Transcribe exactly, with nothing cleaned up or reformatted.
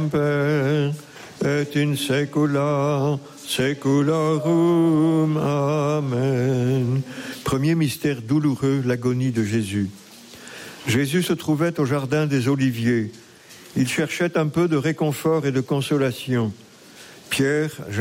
Père, et in saecula saeculorum. Amen. Premier mystère douloureux, l'agonie de Jésus. Jésus se trouvait au jardin des Oliviers. Il cherchait un peu de réconfort et de consolation. Pierre,